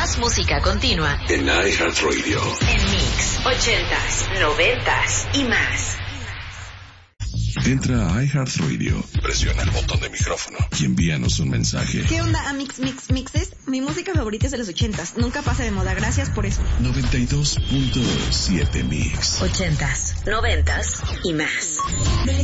Más música continua en iHeartRadio. En Mix 80s, 90s y más. Entra a iHeartRadio, presiona el botón de micrófono y envíanos un mensaje. ¿Qué onda, Mixes? Mi música favorita es de los 80s. Nunca pasa de moda. Gracias por eso. 92.7 Mix. 80s, 90s y más.